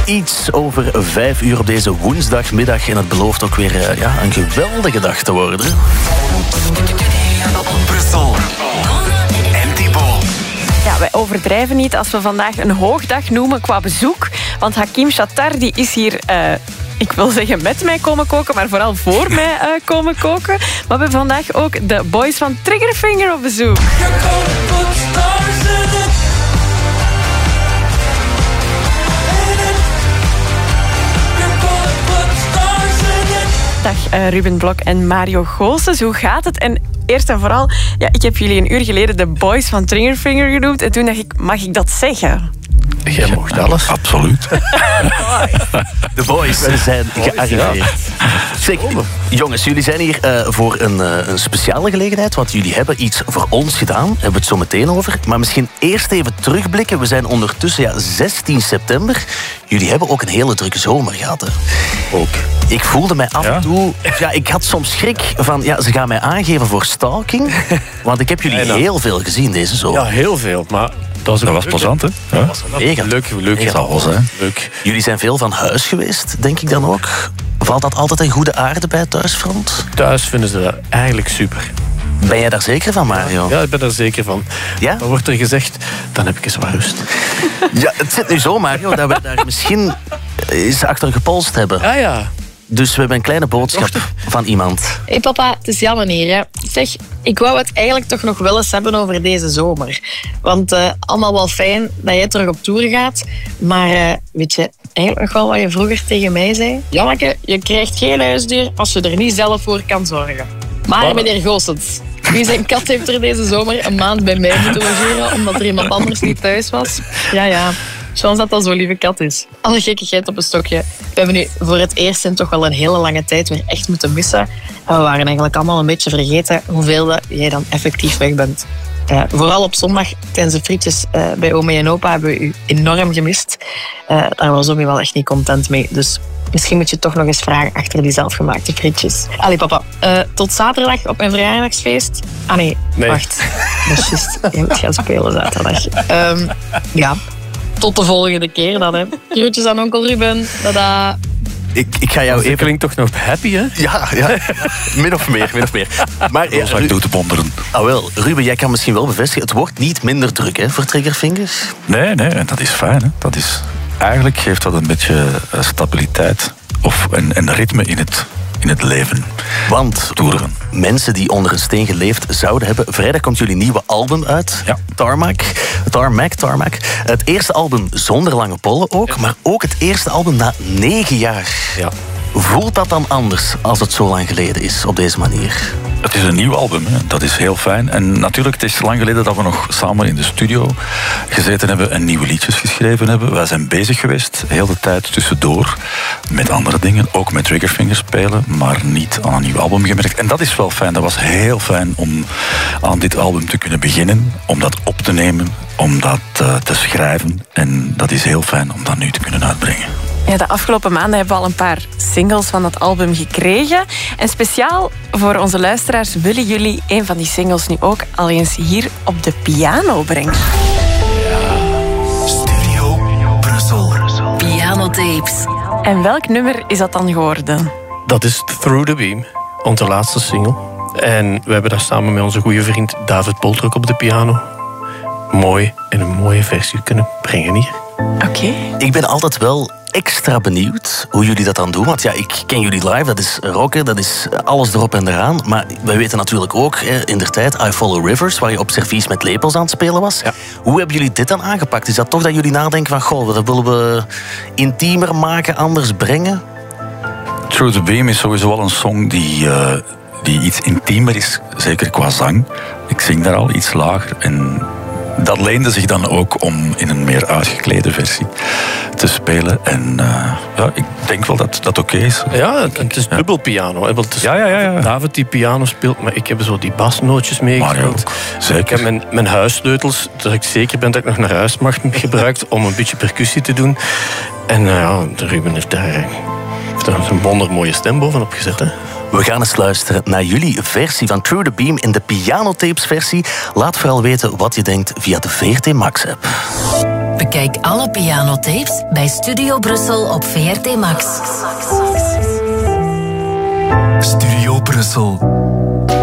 iets over 5 uur op deze woensdagmiddag. En het belooft ook weer een geweldige dag te worden. Brussel en Thibaut. Ja, wij overdrijven niet als we vandaag een hoogdag noemen qua bezoek. Want Hakim Chattar die is hier... ik wil zeggen met mij komen koken, maar vooral voor mij komen koken. Maar we hebben vandaag ook de boys van Triggerfinger op bezoek. Dag Ruben Blok en Mario Goossens, hoe gaat het? En eerst en vooral, ik heb jullie een uur geleden de boys van Triggerfinger genoemd. En toen dacht ik, mag ik dat zeggen? Jij mocht alles. Absoluut. De boys zijn gearriveerd. Zeg, jongens, jullie zijn hier voor een speciale gelegenheid. Want jullie hebben iets voor ons gedaan. Daar hebben we het zo meteen over. Maar misschien eerst even terugblikken. We zijn ondertussen 16 september. Jullie hebben ook een hele drukke zomer gehad. Hè? Ook. Ik voelde mij af en toe... Ja, ik had soms schrik van... Ja, ze gaan mij aangeven voor stalking. Want ik heb jullie heel veel gezien deze zomer. Ja, heel veel. Maar dat was plezant, hè? Ja. Dat was mega. Leuk. Dat was, hè? Leuk. Jullie zijn veel van huis geweest, denk ik dan ook. Valt dat altijd een goede aarde bij het thuisfront? Thuis vinden ze dat eigenlijk super. Ben jij daar zeker van, Mario? Ja, ik ben daar zeker van. Ja? Dan wordt er gezegd, dan heb ik eens wat rust. Ja, het zit nu zo, Mario, dat we daar misschien eens achter gepolst hebben. Ja. Dus we hebben een kleine boodschap van iemand. Hey papa, het is Jan hier. Hè. Zeg, ik wou het eigenlijk toch nog wel eens hebben over deze zomer. Want allemaal wel fijn dat jij terug op tour gaat. Maar weet je eigenlijk nog wel wat je vroeger tegen mij zei? Janneke, je krijgt geen huisdier als je er niet zelf voor kan zorgen. Maar meneer Goossens, wie zijn kat heeft er deze zomer een maand bij mij moeten logeren omdat er iemand anders niet thuis was? Ja. Chance dat dat zo'n lieve kat is. Alle gekkigheid op een stokje. We hebben nu voor het eerst in toch wel een hele lange tijd weer echt moeten missen. En we waren eigenlijk allemaal een beetje vergeten hoeveel dat jij dan effectief weg bent. Vooral op zondag tijdens de frietjes bij oma en opa hebben we u enorm gemist. Daar was Omi wel echt niet content mee. Dus misschien moet je toch nog eens vragen achter die zelfgemaakte frietjes. Allee papa, tot zaterdag op mijn verjaardagsfeest. Nee. Wacht. Dat is juist. Je moet gaan spelen zaterdag. Tot de volgende keer dan, hè. Groetjes aan onkel Ruben. Tada. Ik ga jou even... klinkt toch nog happy, hè? Ja. Min of meer. Maar Dat is doe te wonderen. Wel, Ruben, jij kan misschien wel bevestigen, het wordt niet minder druk, hè, voor Triggerfingers? Nee, en dat is fijn, hè. Eigenlijk geeft dat een beetje stabiliteit of een ritme in het leven. Want toeren. Mensen die onder een steen geleefd zouden hebben... Vrijdag komt jullie nieuwe album uit. Ja. Tarmac. Het eerste album zonder lange pollen ook. Maar ook het eerste album na 9 jaar. Ja. Voelt dat dan anders als het zo lang geleden is op deze manier? Het is een nieuw album, hè. Dat is heel fijn. En natuurlijk, het is lang geleden dat we nog samen in de studio gezeten hebben en nieuwe liedjes geschreven hebben. Wij zijn bezig geweest, heel de tijd tussendoor, met andere dingen. Ook met Triggerfinger spelen, maar niet aan een nieuw album gemerkt. En dat is wel fijn. Dat was heel fijn om aan dit album te kunnen beginnen, om dat op te nemen, om dat te schrijven. En dat is heel fijn om dat nu te kunnen uitbrengen. Ja, de afgelopen maanden hebben we al een paar singles van dat album gekregen. En speciaal voor onze luisteraars willen jullie een van die singles nu ook al eens hier op de piano brengen. Studio Brussel. Pianotapes. En welk nummer is dat dan geworden? Dat is Through the Beam, onze laatste single. En we hebben daar samen met onze goede vriend David Poltruk op de piano mooi en een mooie versie kunnen brengen hier. Oké. Ik ben altijd wel extra benieuwd hoe jullie dat dan doen. Want ja, ik ken jullie live, dat is rocken, dat is alles erop en eraan. Maar wij weten natuurlijk ook, indertijd, I Follow Rivers, waar je op servies met lepels aan het spelen was. Ja. Hoe hebben jullie dit dan aangepakt? Is dat toch dat jullie nadenken van, goh, dat willen we intiemer maken, anders brengen? Through the Beam is sowieso wel een song die iets intiemer is, zeker qua zang. Ik zing daar al iets lager en dat leende zich dan ook om in een meer uitgeklede versie te spelen. En ik denk wel dat dat oké is. Ja, het is dubbel piano. Hè? Want het is Ja. David die piano speelt, maar ik heb zo die basnootjes meegespeeld. Zeker. Ik heb mijn huissleutels, dat ik zeker ben dat ik nog naar huis mag, gebruikt om een beetje percussie te doen. En de Ruben heeft daar een wondermooie stem bovenop gezet. Hè? We gaan eens luisteren naar jullie versie van Through the Beam in de pianotapes versie. Laat vooral weten wat je denkt via de VRT Max app. Bekijk alle pianotapes bij Studio Brussel op VRT Max. Studio Brussel.